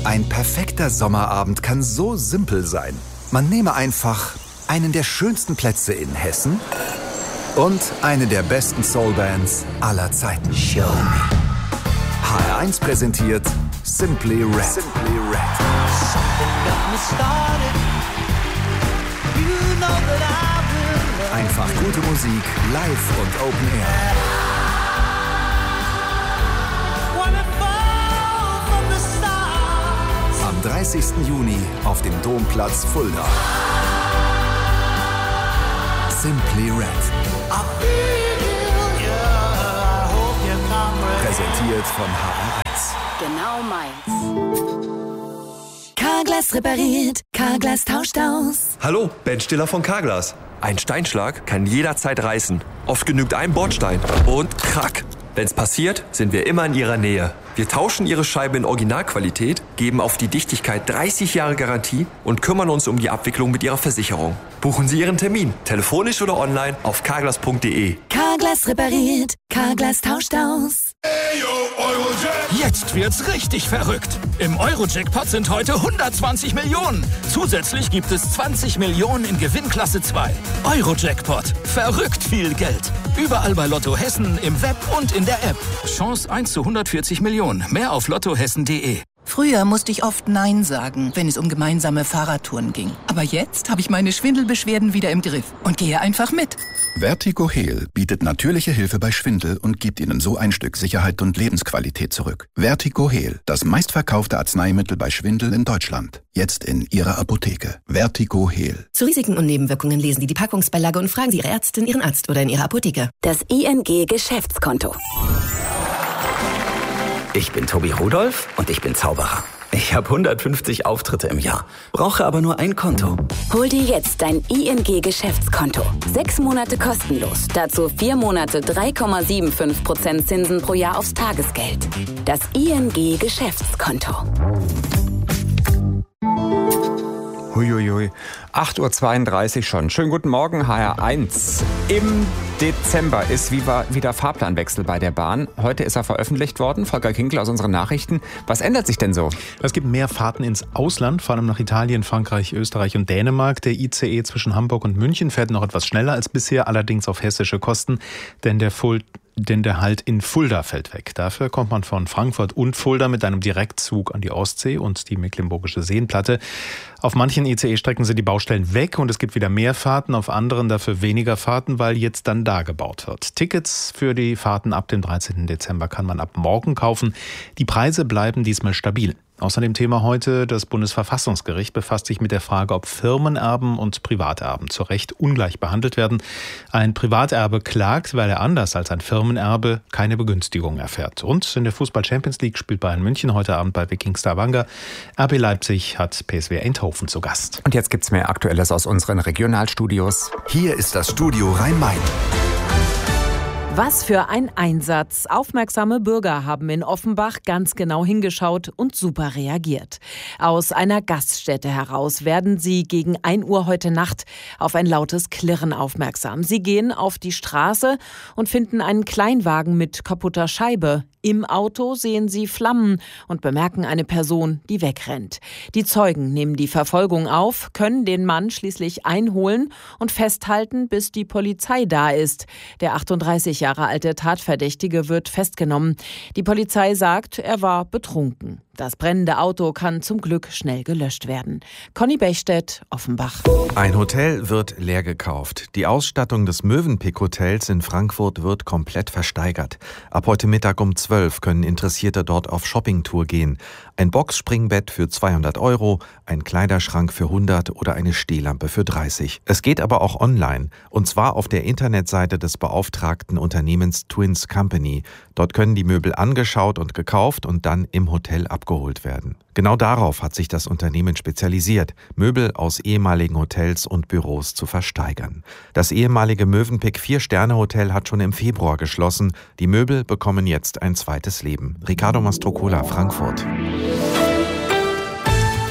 Ein perfekter Sommerabend kann so simpel sein. Man nehme einfach einen der schönsten Plätze in Hessen und eine der besten Soulbands aller Zeiten. Show me. HR1 präsentiert Simply Red. Simply Red. Einfach gute Musik, live und Open Air. Am 30. Juni auf dem Domplatz Fulda. Simply Red. Präsentiert von HR1. Genau meins. Carglass repariert, Carglass tauscht aus. Hallo, Ben Stiller von Carglass. Ein Steinschlag kann jederzeit reißen. Oft genügt ein Bordstein und krack. Wenn's passiert, sind wir immer in Ihrer Nähe. Wir tauschen Ihre Scheibe in Originalqualität, geben auf die Dichtigkeit 30 Jahre Garantie und kümmern uns um die Abwicklung mit Ihrer Versicherung. Buchen Sie Ihren Termin, telefonisch oder online auf carglass.de. Carglass repariert, Carglass tauscht aus. Jetzt wird's richtig verrückt. Im Euro-Jackpot sind heute 120 Millionen. Zusätzlich gibt es 20 Millionen in Gewinnklasse 2. Euro-Jackpot. Verrückt viel Geld. Überall bei Lotto Hessen, im Web und in der App. Chance 1 zu 140 Millionen. Mehr auf lottohessen.de. Früher musste ich oft Nein sagen, wenn es um gemeinsame Fahrradtouren ging. Aber jetzt habe ich meine Schwindelbeschwerden wieder im Griff und gehe einfach mit. Vertigo Heal bietet natürliche Hilfe bei Schwindel und gibt Ihnen so ein Stück Sicherheit und Lebensqualität zurück. Vertigo Heal, das meistverkaufte Arzneimittel bei Schwindel in Deutschland. Jetzt in Ihrer Apotheke. Vertigo Heal. Zu Risiken und Nebenwirkungen lesen Sie die Packungsbeilage und fragen Sie Ihre Ärztin, Ihren Arzt oder in Ihrer Apotheke. Das ING-Geschäftskonto. Ich bin Tobi Rudolph und ich bin Zauberer. Ich habe 150 Auftritte im Jahr, brauche aber nur ein Konto. Hol dir jetzt dein ING-Geschäftskonto. 6 Monate kostenlos. Dazu 4 Monate 3,75% Zinsen pro Jahr aufs Tagesgeld. Das ING-Geschäftskonto. Huiuiui, 8.32 Uhr schon. Schönen guten Morgen, HR1. Im Dezember ist wieder Fahrplanwechsel bei der Bahn. Heute ist er veröffentlicht worden. Volker Kinkel aus unseren Nachrichten. Was ändert sich denn so? Es gibt mehr Fahrten ins Ausland, vor allem nach Italien, Frankreich, Österreich und Dänemark. Der ICE zwischen Hamburg und München fährt noch etwas schneller als bisher, allerdings auf hessische Kosten, denn der Halt in Fulda fällt weg. Dafür kommt man von Frankfurt und Fulda mit einem Direktzug an die Ostsee und die Mecklenburgische Seenplatte. Auf manchen ICE-Strecken sind die Baustellen weg und es gibt wieder mehr Fahrten, auf anderen dafür weniger Fahrten, weil jetzt dann da gebaut wird. Tickets für die Fahrten ab dem 13. Dezember kann man ab morgen kaufen. Die Preise bleiben diesmal stabil. Außerdem Thema heute, das Bundesverfassungsgericht befasst sich mit der Frage, ob Firmenerben und Privaterben zu Recht ungleich behandelt werden. Ein Privaterbe klagt, weil er anders als ein Firmenerbe keine Begünstigung erfährt. Und in der Fußball-Champions League spielt Bayern München heute Abend bei Viking Stavanger. RB Leipzig hat PSV Eindhoven zu Gast. Und jetzt gibt's mehr Aktuelles aus unseren Regionalstudios. Hier ist das Studio Rhein-Main. Was für ein Einsatz. Aufmerksame Bürger haben in Offenbach ganz genau hingeschaut und super reagiert. Aus einer Gaststätte heraus werden sie gegen 1 Uhr heute Nacht auf ein lautes Klirren aufmerksam. Sie gehen auf die Straße und finden einen Kleinwagen mit kaputter Scheibe. Im Auto sehen sie Flammen und bemerken eine Person, die wegrennt. Die Zeugen nehmen die Verfolgung auf, können den Mann schließlich einholen und festhalten, bis die Polizei da ist. Der 38 Jahre alte Tatverdächtige wird festgenommen. Die Polizei sagt, er war betrunken. Das brennende Auto kann zum Glück schnell gelöscht werden. Conny Bechstedt, Offenbach. Ein Hotel wird leer gekauft. Die Ausstattung des Mövenpick Hotels in Frankfurt wird komplett versteigert. Ab heute Mittag um 12 können Interessierte dort auf Shoppingtour gehen. Ein Boxspringbett für 200 €, ein Kleiderschrank für 100 oder eine Stehlampe für 30. Es geht aber auch online. Und zwar auf der Internetseite des beauftragten Unternehmens Twins Company. Dort können die Möbel angeschaut und gekauft und dann im Hotel abgeholt werden. Genau darauf hat sich das Unternehmen spezialisiert, Möbel aus ehemaligen Hotels und Büros zu versteigern. Das ehemalige Mövenpick 4-Sterne-Hotel hat schon im Februar geschlossen. Die Möbel bekommen jetzt ein zweites Leben. Ricardo Mastrocola, Frankfurt.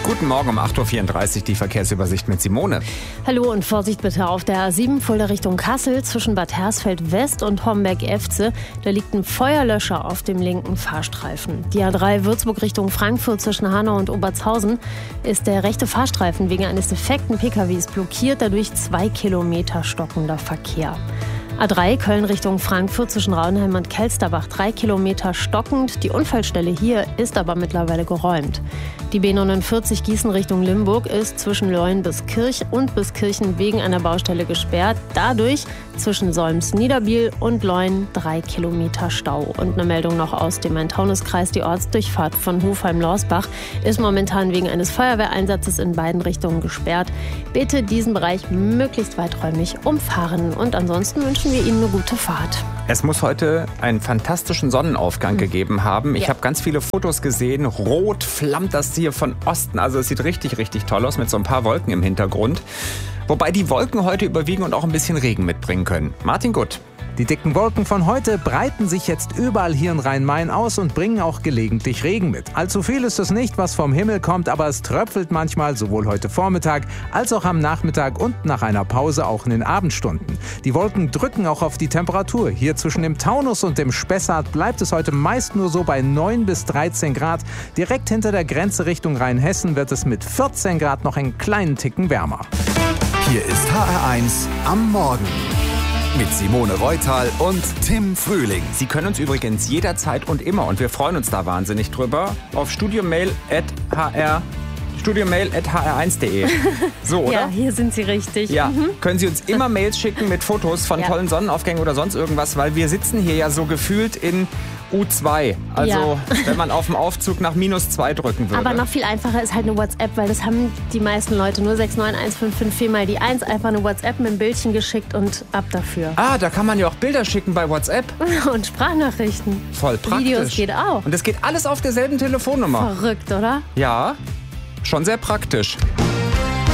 Guten Morgen um 8.34 Uhr, die Verkehrsübersicht mit Simone. Hallo und Vorsicht bitte auf der A7 Fulda Richtung Kassel zwischen Bad Hersfeld West und Homberg-Efze. Da liegt ein Feuerlöscher auf dem linken Fahrstreifen. Die A3 Würzburg Richtung Frankfurt zwischen Hanau und Obertshausen ist der rechte Fahrstreifen wegen eines defekten PKWs blockiert, dadurch 2 Kilometer stockender Verkehr. A3 Köln Richtung Frankfurt zwischen Raunheim und Kelsterbach 3 Kilometer stockend. Die Unfallstelle hier ist aber mittlerweile geräumt. Die B49 Gießen Richtung Limburg ist zwischen Leuen bis Kirch und bis Kirchen wegen einer Baustelle gesperrt. Dadurch zwischen Solms-Niederbiel und Leuen 3 Kilometer Stau. Und eine Meldung noch aus dem Main-Taunus-Kreis. Die Ortsdurchfahrt von Hofheim-Lorsbach ist momentan wegen eines Feuerwehreinsatzes in beiden Richtungen gesperrt. Bitte diesen Bereich möglichst weiträumig umfahren. Und ansonsten wünschen wir Ihnen eine gute Fahrt. Es muss heute einen fantastischen Sonnenaufgang gegeben haben. Ich habe ganz viele Fotos gesehen. Rot flammt das hier von Osten. Also es sieht richtig, richtig toll aus mit so ein paar Wolken im Hintergrund. Wobei die Wolken heute überwiegen und auch ein bisschen Regen mitbringen können. Martin Gutt. Die dicken Wolken von heute breiten sich jetzt überall hier in Rhein-Main aus und bringen auch gelegentlich Regen mit. Allzu viel ist es nicht, was vom Himmel kommt, aber es tröpfelt manchmal, sowohl heute Vormittag als auch am Nachmittag und nach einer Pause auch in den Abendstunden. Die Wolken drücken auch auf die Temperatur. Hier zwischen dem Taunus und dem Spessart bleibt es heute meist nur so bei 9 bis 13 Grad. Direkt hinter der Grenze Richtung Rheinhessen wird es mit 14 Grad noch einen kleinen Ticken wärmer. Hier ist HR1 am Morgen. Mit Simone Reutal und Tim Frühling. Sie können uns übrigens jederzeit und immer, und wir freuen uns da wahnsinnig drüber, auf studiomail@hr1.de. So, oder? Ja, hier sind Sie richtig. Ja, können Sie uns immer Mails schicken mit Fotos von tollen Sonnenaufgängen oder sonst irgendwas, weil wir sitzen hier ja so gefühlt in U2. Also, wenn man auf dem Aufzug nach -2 drücken würde. Aber noch viel einfacher ist halt eine WhatsApp, weil das haben die meisten Leute. nur 69155 mal die 1, einfach eine WhatsApp mit einem Bildchen geschickt und ab dafür. Ah, da kann man ja auch Bilder schicken bei WhatsApp. Und Sprachnachrichten. Voll praktisch. Videos geht auch. Und das geht alles auf derselben Telefonnummer. Verrückt, oder? Ja, schon sehr praktisch.